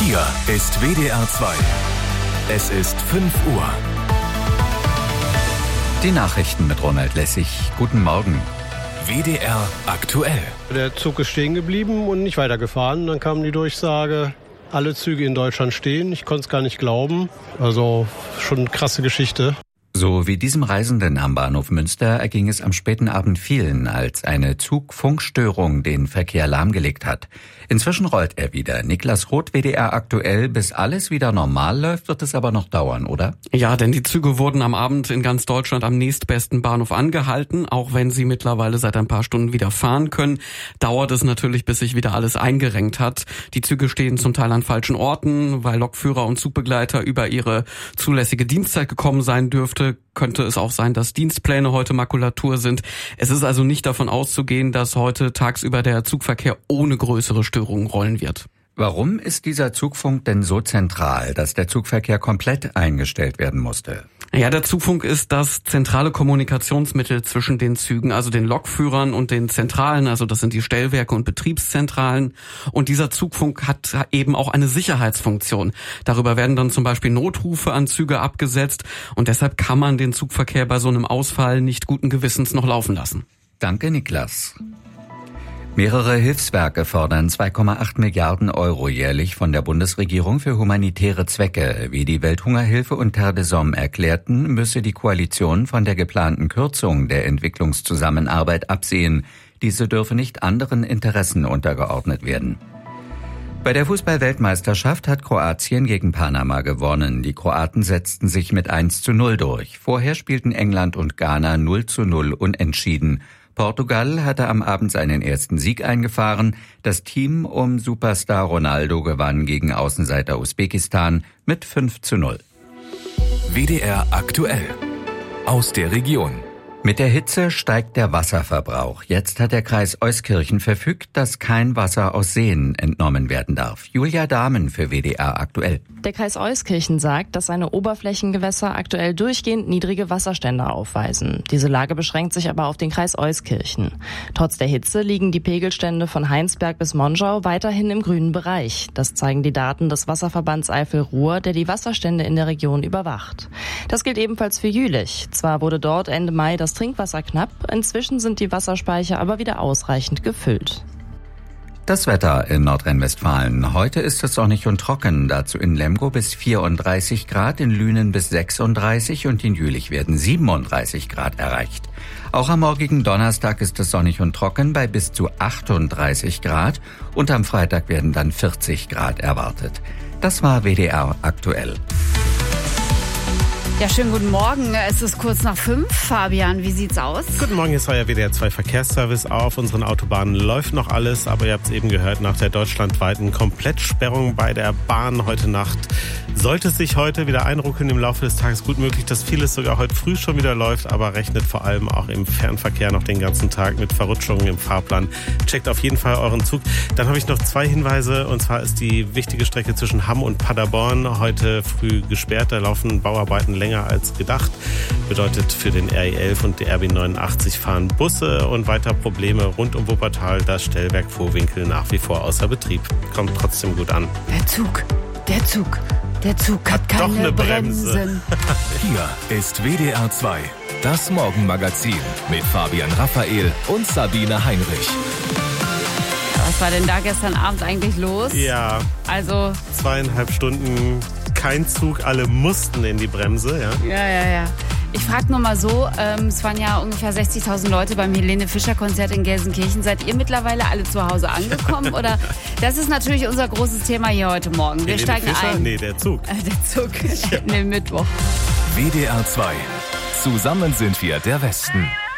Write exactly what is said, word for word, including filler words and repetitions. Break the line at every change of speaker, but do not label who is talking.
Hier ist W D R zwei. Es ist fünf Uhr.
Die Nachrichten mit Ronald Lessig. Guten Morgen.
W D R aktuell.
Der Zug ist stehen geblieben und nicht weitergefahren. Dann kam die Durchsage, alle Züge in Deutschland stehen. Ich konnte es gar nicht glauben. Also schon eine krasse Geschichte.
So wie diesem Reisenden am Bahnhof Münster erging es am späten Abend vielen, als eine Zugfunkstörung den Verkehr lahmgelegt hat. Inzwischen rollt er wieder. Niklas Roth, W D R aktuell. Bis alles wieder normal läuft, wird es aber noch dauern, oder?
Ja, denn die Züge wurden am Abend in ganz Deutschland am nächstbesten Bahnhof angehalten. Auch wenn sie mittlerweile seit ein paar Stunden wieder fahren können, dauert es natürlich, bis sich wieder alles eingerenkt hat. Die Züge stehen zum Teil an falschen Orten, weil Lokführer und Zugbegleiter über ihre zulässige Dienstzeit gekommen sein dürfte. Könnte es auch sein, dass Dienstpläne heute Makulatur sind. Es ist also nicht davon auszugehen, dass heute tagsüber der Zugverkehr ohne größere Störungen rollen wird.
Warum ist dieser Zugfunk denn so zentral, dass der Zugverkehr komplett eingestellt werden musste?
Ja, der Zugfunk ist das zentrale Kommunikationsmittel zwischen den Zügen, also den Lokführern und den Zentralen, also das sind die Stellwerke und Betriebszentralen. Und dieser Zugfunk hat eben auch eine Sicherheitsfunktion. Darüber werden dann zum Beispiel Notrufe an Züge abgesetzt und deshalb kann man den Zugverkehr bei so einem Ausfall nicht guten Gewissens noch laufen lassen.
Danke, Niklas. Mehrere Hilfswerke fordern zwei Komma acht Milliarden Euro jährlich von der Bundesregierung für humanitäre Zwecke. Wie die Welthungerhilfe und Terre des Hommes erklärten, müsse die Koalition von der geplanten Kürzung der Entwicklungszusammenarbeit absehen. Diese dürfe nicht anderen Interessen untergeordnet werden. Bei der Fußball-Weltmeisterschaft hat Kroatien gegen Panama gewonnen. Die Kroaten setzten sich mit eins zu null durch. Vorher spielten England und Ghana null zu null unentschieden. Portugal hatte am Abend seinen ersten Sieg eingefahren. Das Team um Superstar Ronaldo gewann gegen Außenseiter Usbekistan mit fünf zu null.
W D R aktuell. Aus der Region.
Mit der Hitze steigt der Wasserverbrauch. Jetzt hat der Kreis Euskirchen verfügt, dass kein Wasser aus Seen entnommen werden darf. Julia Dahmen für W D R aktuell.
Der Kreis Euskirchen sagt, dass seine Oberflächengewässer aktuell durchgehend niedrige Wasserstände aufweisen. Diese Lage beschränkt sich aber auf den Kreis Euskirchen. Trotz der Hitze liegen die Pegelstände von Heinsberg bis Monschau weiterhin im grünen Bereich. Das zeigen die Daten des Wasserverbands Eifel-Ruhr, der die Wasserstände in der Region überwacht. Das gilt ebenfalls für Jülich. Zwar wurde dort Ende Mai das Trinkwasser knapp, inzwischen sind die Wasserspeicher aber wieder ausreichend gefüllt.
Das Wetter in Nordrhein-Westfalen. Heute ist es sonnig und trocken, dazu in Lemgo bis vierunddreißig Grad, in Lünen bis sechsunddreißig und in Jülich werden siebenunddreißig Grad erreicht. Auch am morgigen Donnerstag ist es sonnig und trocken bei bis zu achtunddreißig Grad und am Freitag werden dann vierzig Grad erwartet. Das war W D R aktuell.
Ja, schönen guten Morgen. Es ist kurz nach fünf. Fabian, wie sieht's aus?
Guten Morgen, hier ist euer W D R zwei Verkehrsservice. Auf unseren Autobahnen läuft noch alles, aber ihr habt es eben gehört, nach der deutschlandweiten Komplettsperrung bei der Bahn heute Nacht sollte es sich heute wieder einruckeln im Laufe des Tages. Gut möglich, dass vieles sogar heute früh schon wieder läuft, aber rechnet vor allem auch im Fernverkehr noch den ganzen Tag mit Verrutschungen im Fahrplan. Checkt auf jeden Fall euren Zug. Dann habe ich noch zwei Hinweise, und zwar ist die wichtige Strecke zwischen Hamm und Paderborn heute früh gesperrt. Da laufen Bauarbeiten länger als gedacht. Bedeutet für den R E elf und die R B neunundachtzig fahren Busse und weiter Probleme rund um Wuppertal. Das Stellwerk Vohwinkel nach wie vor außer Betrieb. Kommt trotzdem gut an.
Der Zug, der Zug, der Zug hat, hat keine
doch eine
Bremse.
Bremse.
Hier ist W D R zwei. Das Morgenmagazin mit Fabian Raphael und Sabine Heinrich.
Was war denn da gestern Abend eigentlich los?
Ja,
Also,
zweieinhalb Stunden kein Zug, alle mussten in die Bremse. Ja.
ja, ja, ja. Ich frage nur mal so, ähm, es waren ja ungefähr sechzigtausend Leute beim Helene Fischer Konzert in Gelsenkirchen. Seid ihr mittlerweile alle zu Hause angekommen? Oder? Das ist natürlich unser großes Thema hier heute Morgen. Wir
Helene
steigen
Fischer?
ein.
Nee, der Zug.
Äh, der Zug, ja. Den Mittwoch.
W D R zwei. Zusammen sind wir der Westen.